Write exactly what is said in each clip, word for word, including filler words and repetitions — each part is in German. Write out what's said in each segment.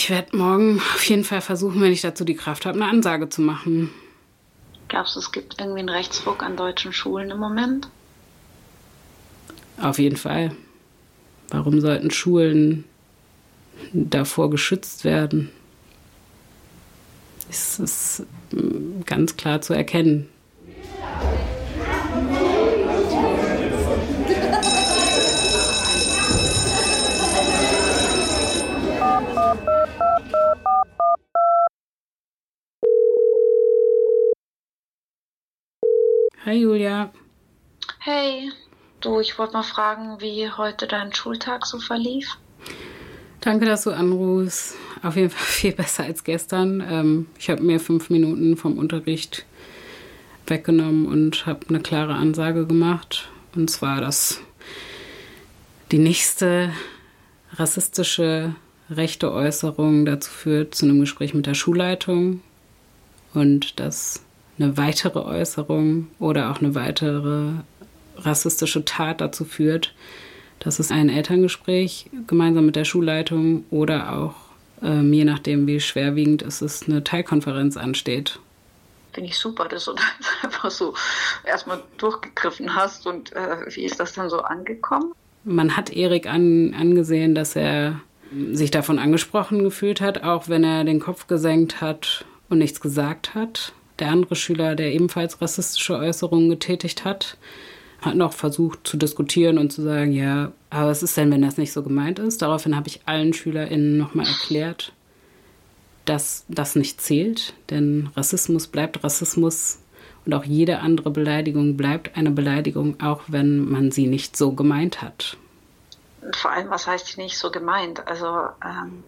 Ich werde morgen auf jeden Fall versuchen, wenn ich dazu die Kraft habe, eine Ansage zu machen. Glaubst du, es gibt irgendwie einen Rechtsruck an deutschen Schulen im Moment? Auf jeden Fall. Warum sollten Schulen davor geschützt werden? Es ist ganz klar zu erkennen. Hi Julia. Hey, du, ich wollte mal fragen, wie heute dein Schultag so verlief. Danke, dass du anrufst. Auf jeden Fall viel besser als gestern. Ähm, ich habe mir fünf Minuten vom Unterricht weggenommen und habe eine klare Ansage gemacht. Und zwar, dass die nächste rassistische rechte Äußerung dazu führt, zu einem Gespräch mit der Schulleitung. Und dass eine weitere Äußerung oder auch eine weitere rassistische Tat dazu führt, dass es ein Elterngespräch gemeinsam mit der Schulleitung oder auch, ähm, je nachdem wie schwerwiegend es ist, eine Teilkonferenz ansteht. Finde ich super, dass du das einfach so erstmal durchgegriffen hast. Und äh, wie ist das dann so angekommen? Man hat Erik an, angesehen, dass er sich davon angesprochen gefühlt hat, auch wenn er den Kopf gesenkt hat und nichts gesagt hat. Der andere Schüler, der ebenfalls rassistische Äußerungen getätigt hat, hat noch versucht zu diskutieren und zu sagen, ja, aber was ist denn, wenn das nicht so gemeint ist? Daraufhin habe ich allen SchülerInnen nochmal erklärt, dass das nicht zählt, denn Rassismus bleibt Rassismus und auch jede andere Beleidigung bleibt eine Beleidigung, auch wenn man sie nicht so gemeint hat. Und vor allem, was heißt nicht so gemeint? Also, ähm,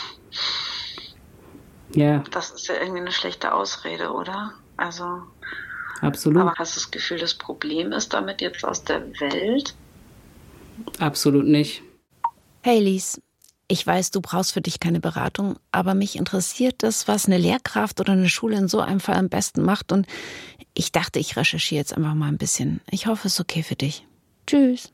ja. Das ist ja irgendwie eine schlechte Ausrede, oder? Also, absolut. Aber hast du das Gefühl, das Problem ist damit jetzt aus der Welt? Absolut nicht. Hey Lies, ich weiß, du brauchst für dich keine Beratung, aber mich interessiert das, was eine Lehrkraft oder eine Schule in so einem Fall am besten macht. Und ich dachte, ich recherchiere jetzt einfach mal ein bisschen. Ich hoffe, es ist okay für dich. Tschüss.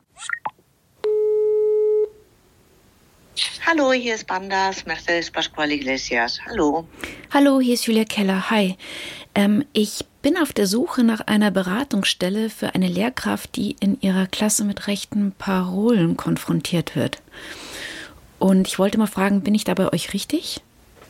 Hallo, hier ist Bandas, Mercedes Pascual Iglesias. Hallo. Hallo, hier ist Julia Keller. Hi. Ähm, ich bin auf der Suche nach einer Beratungsstelle für eine Lehrkraft, die in ihrer Klasse mit rechten Parolen konfrontiert wird. Und ich wollte mal fragen, bin ich da bei euch richtig?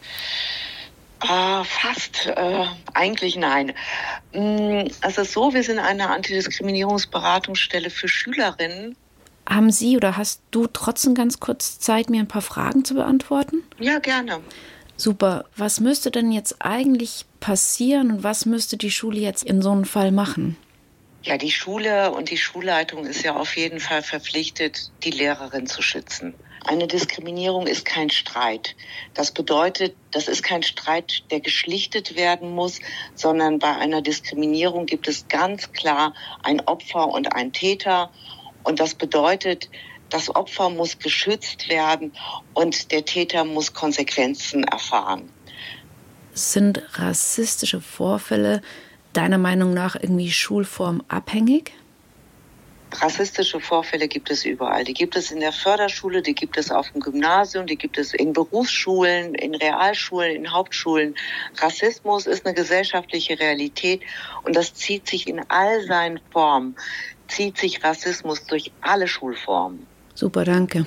Ah, fast. Äh, eigentlich nein. Es ist so, wir sind eine Antidiskriminierungsberatungsstelle für Schülerinnen. Haben Sie oder hast du trotzdem ganz kurz Zeit, mir ein paar Fragen zu beantworten? Ja, gerne. Super. Was müsste denn jetzt eigentlich passieren und was müsste die Schule jetzt in so einem Fall machen? Ja, die Schule und die Schulleitung ist ja auf jeden Fall verpflichtet, die Lehrerin zu schützen. Eine Diskriminierung ist kein Streit. Das bedeutet, das ist kein Streit, der geschlichtet werden muss, sondern bei einer Diskriminierung gibt es ganz klar ein Opfer und ein Täter. Und das bedeutet, das Opfer muss geschützt werden und der Täter muss Konsequenzen erfahren. Sind rassistische Vorfälle deiner Meinung nach irgendwie schulformabhängig? Rassistische Vorfälle gibt es überall. Die gibt es in der Förderschule, die gibt es auf dem Gymnasium, die gibt es in Berufsschulen, in Realschulen, in Hauptschulen. Rassismus ist eine gesellschaftliche Realität und das zieht sich in all seinen Formen. Zieht sich Rassismus durch alle Schulformen. Super, danke.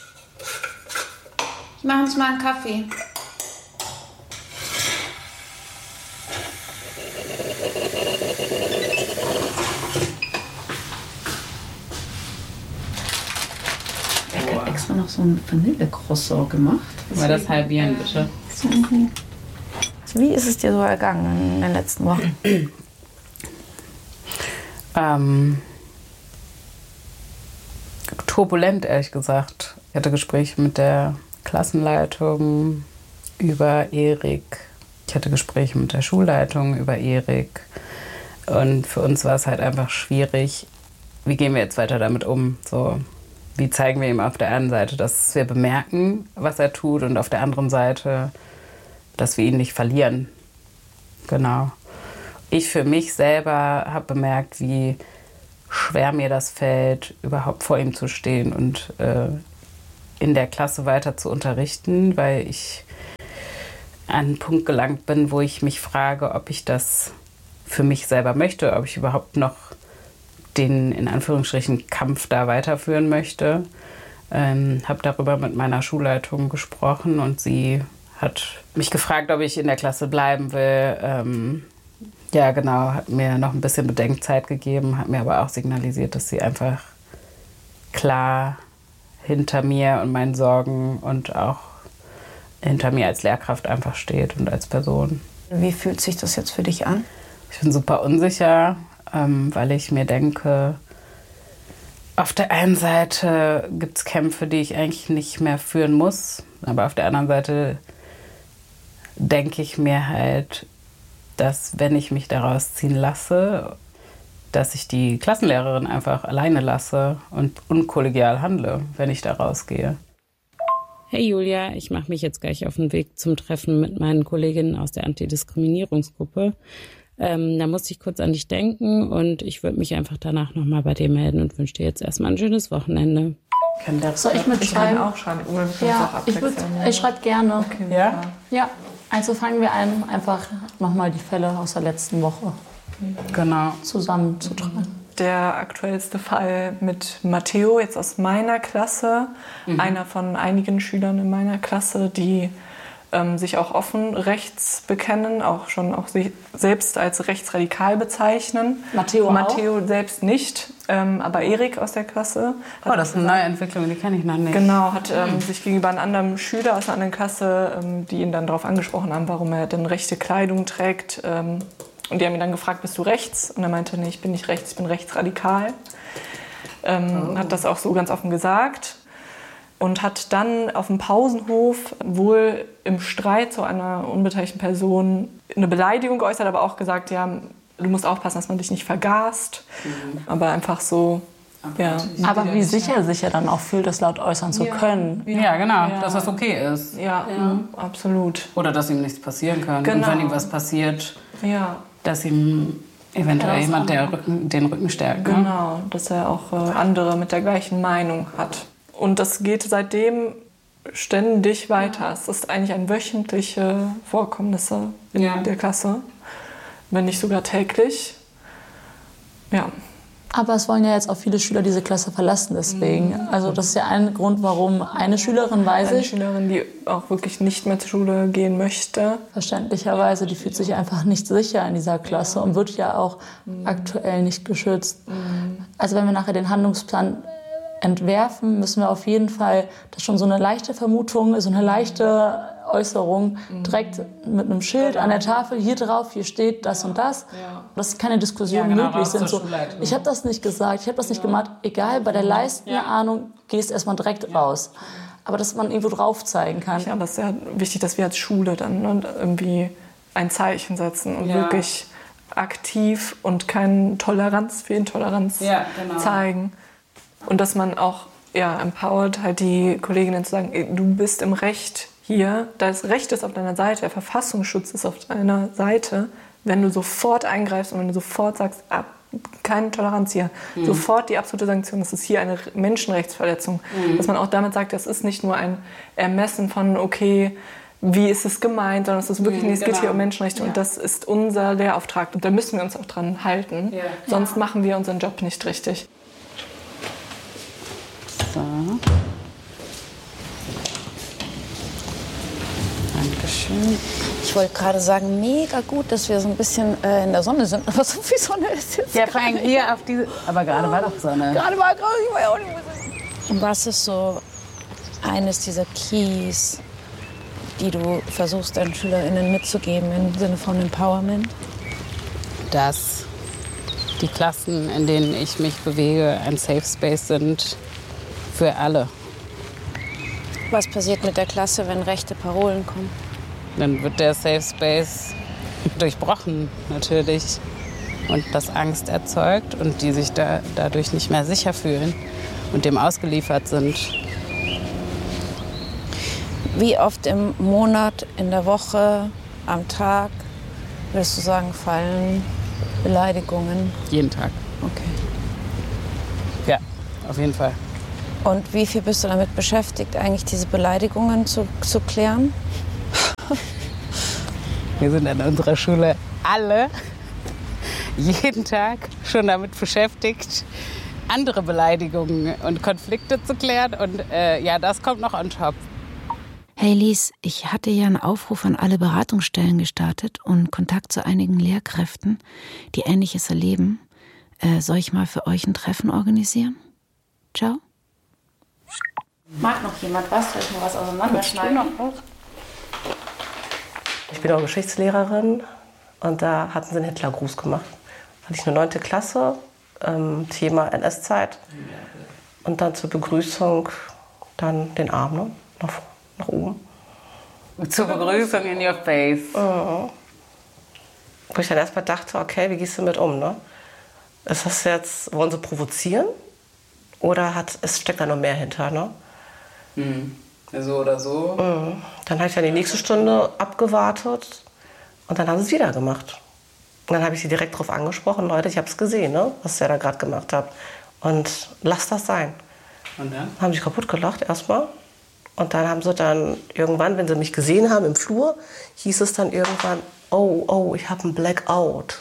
Ich mache uns mal einen Kaffee. Ich habe extra noch so ein Vanille-Croissant gemacht. Mal das halbieren, bitte. Mhm. Wie ist es dir so ergangen in den letzten Wochen? ähm... turbulent, ehrlich gesagt. Ich hatte Gespräche mit der Klassenleitung über Erik. Ich hatte Gespräche mit der Schulleitung über Erik. Und für uns war es halt einfach schwierig, wie gehen wir jetzt weiter damit um? So, wie zeigen wir ihm auf der einen Seite, dass wir bemerken, was er tut, und auf der anderen Seite, dass wir ihn nicht verlieren. Genau. Ich für mich selber habe bemerkt, wie schwer mir das fällt, überhaupt vor ihm zu stehen und äh, in der Klasse weiter zu unterrichten, weil ich an einen Punkt gelangt bin, wo ich mich frage, ob ich das für mich selber möchte, ob ich überhaupt noch den, in Anführungsstrichen, Kampf da weiterführen möchte. Ähm, habe darüber mit meiner Schulleitung gesprochen und sie hat mich gefragt, ob ich in der Klasse bleiben will. Ähm, ja, genau, hat mir noch ein bisschen Bedenkzeit gegeben, hat mir aber auch signalisiert, dass sie einfach klar hinter mir und meinen Sorgen und auch hinter mir als Lehrkraft einfach steht und als Person. Wie fühlt sich das jetzt für dich an? Ich bin super unsicher, ähm, weil ich mir denke, auf der einen Seite gibt es Kämpfe, die ich eigentlich nicht mehr führen muss, aber auf der anderen Seite denke ich mir halt, dass wenn ich mich daraus ziehen lasse, dass ich die Klassenlehrerin einfach alleine lasse und unkollegial handle, wenn ich da rausgehe. Hey Julia, ich mache mich jetzt gleich auf den Weg zum Treffen mit meinen Kolleginnen aus der Antidiskriminierungsgruppe. Ähm, da musste ich kurz an dich denken und ich würde mich einfach danach nochmal bei dir melden und wünsche dir jetzt erstmal ein schönes Wochenende. Soll ich mitschreiben? Ich kann auch schreiben. Ja, ich, ich schreibe gerne. Okay, ja? Ja, also fangen wir an, einfach nochmal die Fälle aus der letzten Woche genau zusammenzutragen. Der aktuellste Fall mit Matteo, jetzt aus meiner Klasse, mhm. einer von einigen Schülern in meiner Klasse, die ähm, sich auch offen rechts bekennen, auch schon auch sich selbst als rechtsradikal bezeichnen. Matteo Matteo selbst nicht, ähm, aber Erik aus der Klasse. Oh, das ist eine neue Entwicklung, die kenne ich noch nicht. Genau, hat ähm, mhm. sich gegenüber einem anderen Schüler aus einer anderen Klasse, ähm, die ihn dann darauf angesprochen haben, warum er denn rechte Kleidung trägt. Ähm, und die haben ihn dann gefragt, bist du rechts? Und er meinte, nee, ich bin nicht rechts, ich bin rechtsradikal. Ähm, oh. Hat das auch so ganz offen gesagt. Und hat dann auf dem Pausenhof wohl im Streit zu einer unbeteiligten Person eine Beleidigung geäußert, aber auch gesagt, ja, du musst aufpassen, dass man dich nicht vergast. Mhm. Aber einfach so, aber ja. Aber wie sicher er sich ja dann auch fühlt, das laut äußern zu ja. können. Ja, genau, ja. dass das okay ist. Ja, ja, absolut. Oder dass ihm nichts passieren kann. Genau. Und wenn ihm was passiert, ja. dass ihm eventuell ja, jemand der Rücken, den Rücken stärkt. Genau, ne? Dass er auch äh, andere mit der gleichen Meinung hat. Und das geht seitdem ständig weiter. Ja. Es ist eigentlich ein wöchentliche Vorkommnisse in ja. der Klasse, wenn nicht sogar täglich. Ja. Aber es wollen ja jetzt auch viele Schüler diese Klasse verlassen, deswegen. Mhm. Also das ist ja ein Grund, warum eine Schülerin weiß Eine ich... Schülerin, die auch wirklich nicht mehr zur Schule gehen möchte. Verständlicherweise, die fühlt sich einfach nicht sicher in dieser Klasse ja. und wird ja auch mhm. aktuell nicht geschützt. Mhm. Also wenn wir nachher den Handlungsplan entwerfen, müssen wir auf jeden Fall, das ist schon so eine leichte Vermutung, so eine leichte Äußerung, direkt mit einem Schild an der Tafel, hier drauf, hier steht das und das, dass keine Diskussionen ja, genau, möglich sind. So, ich habe das nicht gesagt, ich habe das nicht gemacht, egal, bei der leisten ja. Ahnung gehst erstmal direkt ja. raus. Aber dass man irgendwo drauf zeigen kann. Ja, aber es ist ja wichtig, dass wir als Schule dann ne, irgendwie ein Zeichen setzen und ja. wirklich aktiv und keine Toleranz für Intoleranz ja, genau. zeigen. Und dass man auch ja, empowert, halt die Kolleginnen zu sagen, ey, du bist im Recht hier, das Recht ist auf deiner Seite, der Verfassungsschutz ist auf deiner Seite, wenn du sofort eingreifst und wenn du sofort sagst, ab, keine Toleranz hier, mhm. sofort die absolute Sanktion, das ist hier eine Menschenrechtsverletzung. Mhm. Dass man auch damit sagt, das ist nicht nur ein Ermessen von, okay, wie ist es gemeint, sondern es ist wirklich, mhm, nee, es genau. geht hier um Menschenrechte ja. und das ist unser Lehrauftrag und da müssen wir uns auch dran halten, ja. sonst ja. machen wir unseren Job nicht richtig. So. Dankeschön. Ich wollte gerade sagen, mega gut, dass wir so ein bisschen äh, in der Sonne sind. Aber so viel Sonne ist jetzt. Ja, vor allem hier auf diese. Aber gerade war doch Sonne. Gerade war gerade, ich war ja auch nicht. Und was ist so eines dieser Keys, die du versuchst, deinen SchülerInnen mitzugeben im Sinne von Empowerment? Dass die Klassen, in denen ich mich bewege, ein Safe Space sind für alle. Was passiert mit der Klasse, wenn rechte Parolen kommen? Dann wird der Safe Space durchbrochen, natürlich. Und das Angst erzeugt und die sich da, dadurch nicht mehr sicher fühlen und dem ausgeliefert sind. Wie oft im Monat, in der Woche, am Tag, würdest du sagen, fallen Beleidigungen? Jeden Tag. Okay. Ja, auf jeden Fall. Und wie viel bist du damit beschäftigt, eigentlich diese Beleidigungen zu, zu klären? Wir sind an unserer Schule alle jeden Tag schon damit beschäftigt, andere Beleidigungen und Konflikte zu klären. Und äh, ja, das kommt noch on top. Hey Lies, ich hatte ja einen Aufruf an alle Beratungsstellen gestartet und Kontakt zu einigen Lehrkräften, die Ähnliches erleben. Äh, soll ich mal für euch ein Treffen organisieren? Ciao. Mag noch jemand was? Soll ich mal was auseinanderschneiden? Ich bin auch Geschichtslehrerin und da hatten sie einen Hitlergruß gemacht. Da hatte ich eine neunte Klasse, ähm, Thema N S-Zeit. Und dann zur Begrüßung dann den Arm, ne? nach, nach oben. Zur Begrüßung in your face. Mhm. Wo ich dann erstmal dachte, okay, wie gehst du mit um? Ne? Ist das jetzt, wollen sie provozieren? Oder hat, es steckt da noch mehr hinter? Ne? Mhm. So oder so. Mhm. Dann habe ich dann die nächste Stunde abgewartet und dann haben sie es wieder gemacht. Und dann habe ich sie direkt darauf angesprochen, Leute, ich habe es gesehen, ne, was ihr da gerade gemacht habt. Und lasst das sein. Und dann? Haben sie kaputt gelacht erstmal. Und dann haben sie dann irgendwann, wenn sie mich gesehen haben im Flur, hieß es dann irgendwann, oh, oh, ich habe einen Blackout.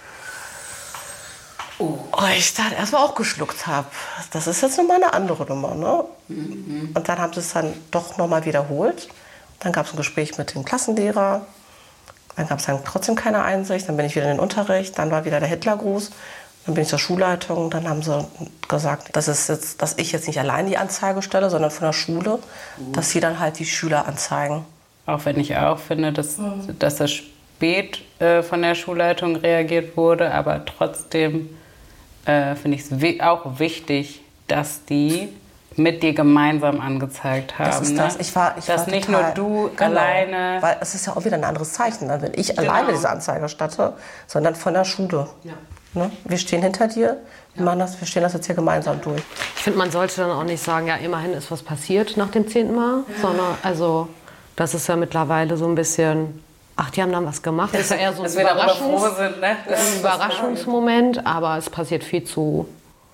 Oh. Oh, ich dann erstmal auch geschluckt habe. Das ist jetzt nochmal eine andere Nummer. Ne? Mhm. Und dann haben sie es dann doch nochmal wiederholt. Dann gab es ein Gespräch mit dem Klassenlehrer. Dann gab es dann trotzdem keine Einsicht. Dann bin ich wieder in den Unterricht. Dann war wieder der Hitlergruß. Dann bin ich zur Schulleitung. Dann haben sie gesagt, dass, es jetzt, dass ich jetzt nicht allein die Anzeige stelle, sondern von der Schule, mhm. dass sie dann halt die Schüler anzeigen. Auch wenn ich auch finde, dass, mhm. dass das spät äh, von der Schulleitung reagiert wurde, aber trotzdem äh, finde ich es auch wichtig, dass die mit dir gemeinsam angezeigt haben. Das ist das. Ne? Ich war, ich dass war nicht total, nur du genau, alleine... Weil es ist ja auch wieder ein anderes Zeichen, dann, wenn ich genau. alleine diese Anzeige statte, sondern von der Schule. Ja. Ne? Wir stehen hinter dir, wir, machen das, wir stehen das jetzt hier gemeinsam durch. Ich finde, man sollte dann auch nicht sagen, ja, immerhin ist was passiert nach dem zehnten Mal, ja. sondern also, das ist ja mittlerweile so ein bisschen... Ach, die haben dann was gemacht. Das ist ja eher so ein, Überraschungs sind, ne? ein Überraschungsmoment, aber es passiert viel zu...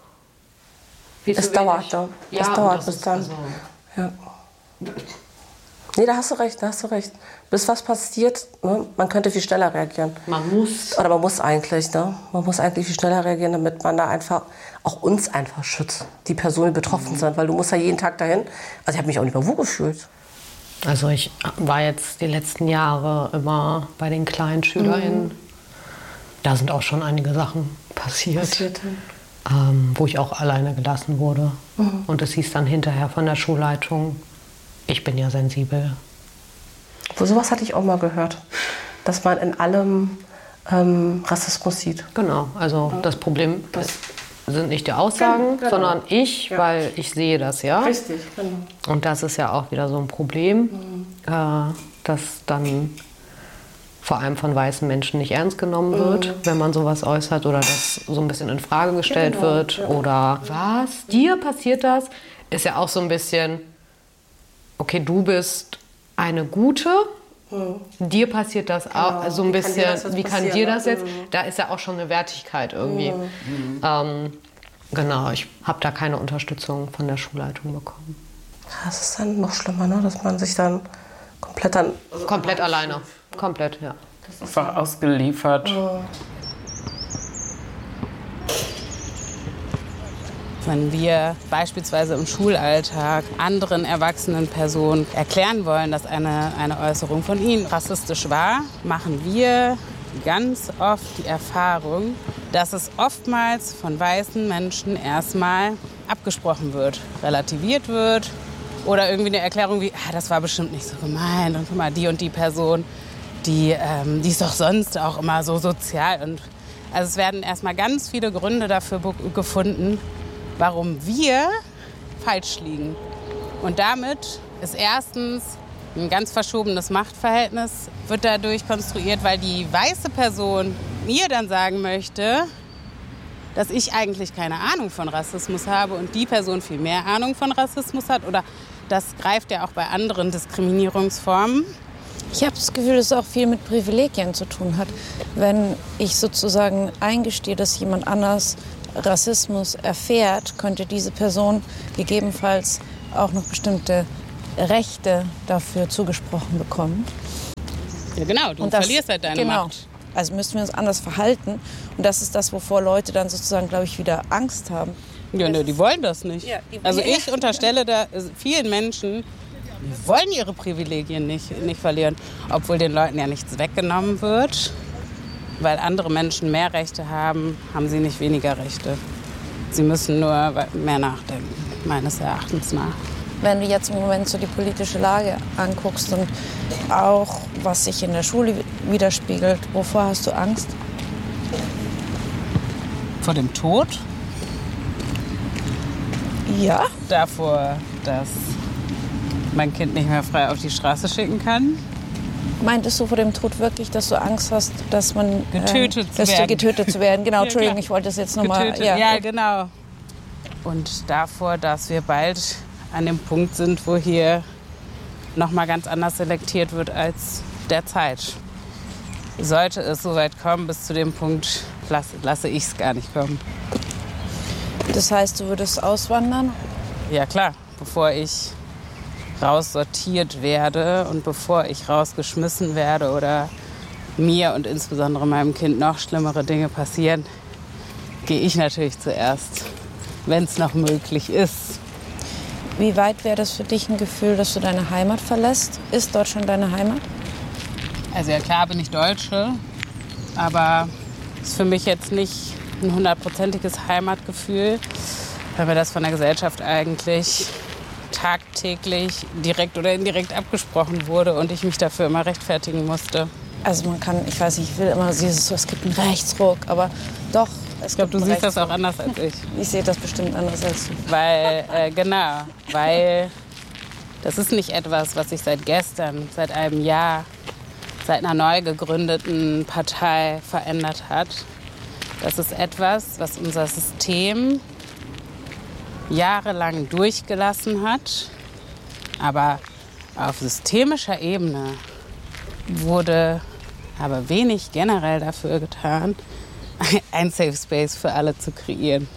Viel es zu dauert, da. Ja, es dauert das bis ist dann. Also ja. Nee, da hast du recht, da hast du recht. Bis was passiert, ne? Man könnte viel schneller reagieren. Man muss. Oder man muss eigentlich, ne? Man muss eigentlich viel schneller reagieren, damit man da einfach auch uns einfach schützt, die Personen, die betroffen mhm. sind. Weil du musst ja jeden Tag dahin. Also ich habe mich auch nicht mehr wohl gefühlt. Also ich war jetzt die letzten Jahre immer bei den kleinen SchülerInnen. Mhm. Da sind auch schon einige Sachen passiert, passiert ähm, wo ich auch alleine gelassen wurde. Mhm. Und es hieß dann hinterher von der Schulleitung, ich bin ja sensibel. Wo sowas hatte ich auch mal gehört, dass man in allem ähm, Rassismus sieht. Genau, also ja. das Problem das sind nicht die Aussagen, genau. sondern ich, ja. weil ich sehe das, ja. Richtig, genau. Und das ist ja auch wieder so ein Problem, mhm. äh, dass dann vor allem von weißen Menschen nicht ernst genommen wird, mhm. wenn man sowas äußert oder das so ein bisschen in Frage gestellt genau. wird. Ja. Oder was, dir passiert das? Ist ja auch so ein bisschen, okay, du bist eine Gute, mhm. dir passiert das auch genau. so ein bisschen, wie kann dir das, wie kann dir das jetzt? Mhm. Da ist ja auch schon eine Wertigkeit irgendwie. Mhm. Ähm, genau, ich habe da keine Unterstützung von der Schulleitung bekommen. Das ist dann noch schlimmer, ne? Dass man sich dann komplett dann... Also komplett alleine, komplett, ja. Einfach ausgeliefert. Oh. Wenn wir beispielsweise im Schulalltag anderen erwachsenen Personen erklären wollen, dass eine, eine Äußerung von ihnen rassistisch war, machen wir ganz oft die Erfahrung, dass es oftmals von weißen Menschen erstmal abgesprochen wird, relativiert wird oder irgendwie eine Erklärung wie, ah, das war bestimmt nicht so gemeint und guck mal, die und die Person, die, ähm, die ist doch sonst auch immer so sozial. Und also es werden erstmal ganz viele Gründe dafür gefunden, warum wir falsch liegen. Und damit ist erstens ein ganz verschobenes Machtverhältnis, wird dadurch konstruiert, weil die weiße Person mir dann sagen möchte, dass ich eigentlich keine Ahnung von Rassismus habe und die Person viel mehr Ahnung von Rassismus hat. Oder das greift ja auch bei anderen Diskriminierungsformen. Ich habe das Gefühl, dass es auch viel mit Privilegien zu tun hat. Wenn ich sozusagen eingestehe, dass jemand anders Rassismus erfährt, könnte diese Person gegebenenfalls auch noch bestimmte Rechte dafür zugesprochen bekommen. Ja, genau, du das, verlierst halt deine genau. Macht. Also müssen wir uns anders verhalten. Und das ist das, wovor Leute dann sozusagen, glaube ich, wieder Angst haben. Ja, ne, die wollen das nicht. Ja, die- also ich unterstelle da vielen Menschen, die wollen ihre Privilegien nicht, nicht verlieren. Obwohl den Leuten ja nichts weggenommen wird. Weil andere Menschen mehr Rechte haben, haben sie nicht weniger Rechte. Sie müssen nur mehr nachdenken, meines Erachtens nach. Wenn du jetzt im Moment so die politische Lage anguckst und auch, was sich in der Schule widerspiegelt, wovor hast du Angst? Vor dem Tod? Ja. Davor, dass mein Kind nicht mehr frei auf die Straße schicken kann. Meintest du vor dem Tod wirklich, dass du Angst hast, dass man getötet ähm, zu dass werden? Du getötet zu werden? Genau, Ja, Entschuldigung, klar. ich wollte das jetzt nochmal. Ja, ja, genau. Und davor, dass wir bald an dem Punkt sind, wo hier noch mal ganz anders selektiert wird als derzeit. Sollte es so weit kommen, bis zu dem Punkt lasse, lasse ich es gar nicht kommen. Das heißt, du würdest auswandern? Ja klar, bevor ich raussortiert werde und bevor ich rausgeschmissen werde oder mir und insbesondere meinem Kind noch schlimmere Dinge passieren, gehe ich natürlich zuerst, wenn es noch möglich ist. Wie weit wäre das für dich ein Gefühl, dass du deine Heimat verlässt? Ist Deutschland deine Heimat? Also ja klar bin ich Deutsche, aber es ist für mich jetzt nicht ein hundertprozentiges Heimatgefühl, weil mir das von der Gesellschaft eigentlich tagtäglich direkt oder indirekt abgesprochen wurde und ich mich dafür immer rechtfertigen musste. Also man kann, ich weiß nicht, ich will immer dieses so, es gibt einen Rechtsruck, aber doch. Es ich glaube, du siehst das auch anders als ich. Ich sehe das bestimmt anders als du. Weil, äh, genau, weil das ist nicht etwas, was sich seit gestern, seit einem Jahr, seit einer neu gegründeten Partei verändert hat. Das ist etwas, was unser System jahrelang durchgelassen hat. Aber auf systemischer Ebene wurde aber wenig generell dafür getan, ein Safe Space für alle zu kreieren.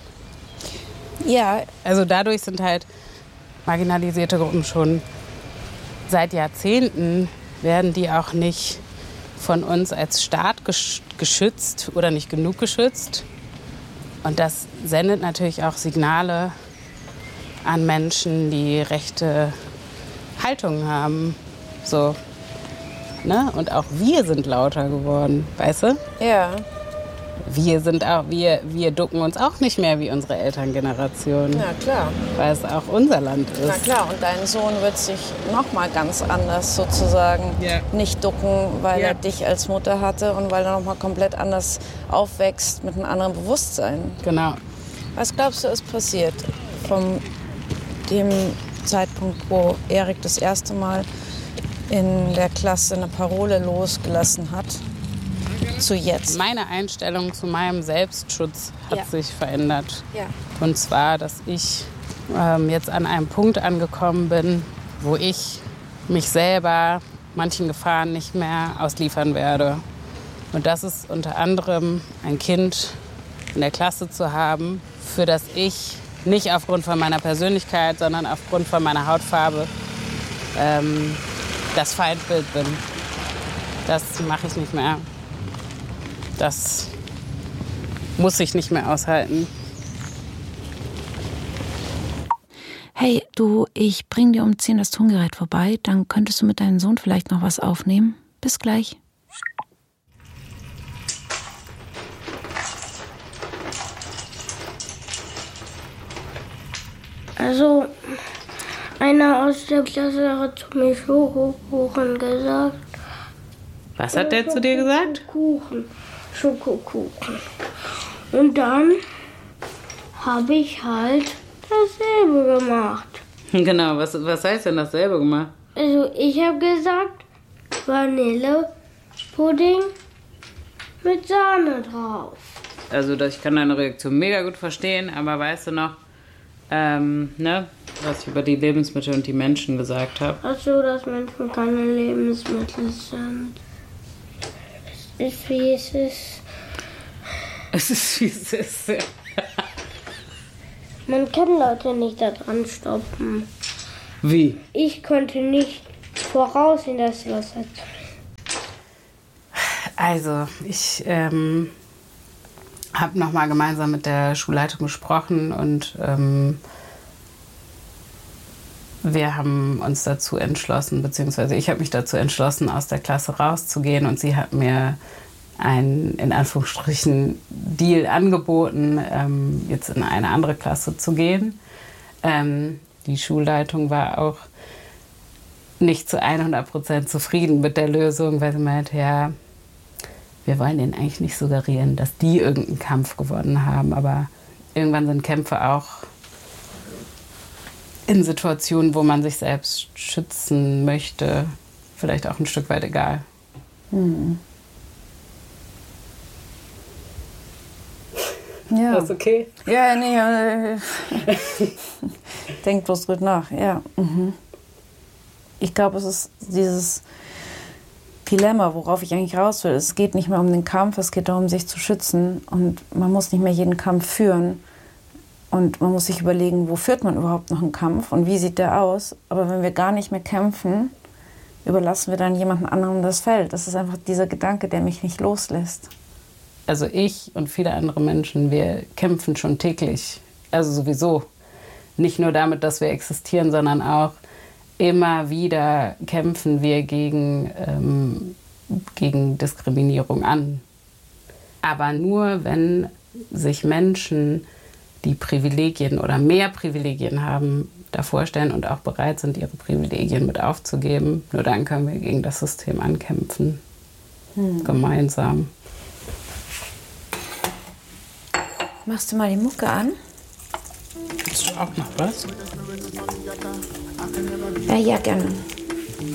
Ja. Also dadurch sind halt marginalisierte Gruppen schon seit Jahrzehnten, werden die auch nicht von uns als Staat geschützt oder nicht genug geschützt. Und das sendet natürlich auch Signale an Menschen, die rechte Haltungen haben. So, ne? Und auch wir sind lauter geworden, weißt du? Ja. Wir sind auch, wir, wir ducken uns auch nicht mehr wie unsere Elterngeneration. Ja, klar. Weil es auch unser Land ist. Na klar, und dein Sohn wird sich noch mal ganz anders sozusagen yeah. nicht ducken, weil yeah. er dich als Mutter hatte und weil er noch mal komplett anders aufwächst mit einem anderen Bewusstsein. Genau. Was glaubst du, ist passiert von dem Zeitpunkt, wo Erik das erste Mal in der Klasse eine Parole losgelassen hat, zu jetzt? Meine Einstellung zu meinem Selbstschutz hat ja. sich verändert. Ja. Und zwar, dass ich ähm, jetzt an einem Punkt angekommen bin, wo ich mich selber manchen Gefahren nicht mehr ausliefern werde. Und das ist unter anderem ein Kind in der Klasse zu haben, für das ich nicht aufgrund von meiner Persönlichkeit, sondern aufgrund von meiner Hautfarbe ähm, das Feindbild bin. Das mache ich nicht mehr. Das muss ich nicht mehr aushalten. Hey, du, ich bring dir um zehn das Tongerät vorbei. Dann könntest du mit deinem Sohn vielleicht noch was aufnehmen. Bis gleich. Also, einer aus der Klasse hat zu mir Schokokuchen gesagt. Was hat der zu dir gesagt? Kuchen, Schokokuchen. Und dann habe ich halt dasselbe gemacht. Genau, was, was heißt denn dasselbe gemacht? Also ich habe gesagt, Vanillepudding mit Sahne drauf. Also ich kann deine Reaktion mega gut verstehen, aber weißt du noch, ähm, ne, was ich über die Lebensmittel und die Menschen gesagt habe? Ach so, dass Menschen keine Lebensmittel sind. Es ist wie es ist. Es ist wie es ist. Man kann Leute nicht da dran stoppen. Wie? Ich konnte nicht voraussehen, dass sie was hat. Also, ich ähm, habe nochmal gemeinsam mit der Schulleitung gesprochen und ähm, wir haben uns dazu entschlossen, beziehungsweise ich habe mich dazu entschlossen, aus der Klasse rauszugehen und sie hat mir einen, in Anführungsstrichen, Deal angeboten, ähm, jetzt in eine andere Klasse zu gehen. Ähm, die Schulleitung war auch nicht zu hundert Prozent zufrieden mit der Lösung, weil sie meinte, ja, wir wollen denen eigentlich nicht suggerieren, dass die irgendeinen Kampf gewonnen haben, aber irgendwann sind Kämpfe auch in Situationen, wo man sich selbst schützen möchte, vielleicht auch ein Stück weit egal. Hm. Ja. Ist okay? Ja, nee, äh, denk bloß gut nach, ja. Mhm. Ich glaube, es ist dieses Dilemma, worauf ich eigentlich raus will. Es geht nicht mehr um den Kampf, es geht darum, sich zu schützen. Und man muss nicht mehr jeden Kampf führen. Und man muss sich überlegen, wo führt man überhaupt noch einen Kampf und wie sieht der aus. Aber wenn wir gar nicht mehr kämpfen, überlassen wir dann jemandem anderen das Feld. Das ist einfach dieser Gedanke, der mich nicht loslässt. Also ich und viele andere Menschen, wir kämpfen schon täglich. Also sowieso. Nicht nur damit, dass wir existieren, sondern auch immer wieder kämpfen wir gegen, ähm, gegen Diskriminierung an. Aber nur, wenn sich Menschen, die Privilegien oder mehr Privilegien haben, davor stellen und auch bereit sind, ihre Privilegien mit aufzugeben, nur dann können wir gegen das System ankämpfen. Hm. Gemeinsam. Machst du mal die Mucke an? Hast du auch noch was? Ja, ja, gerne.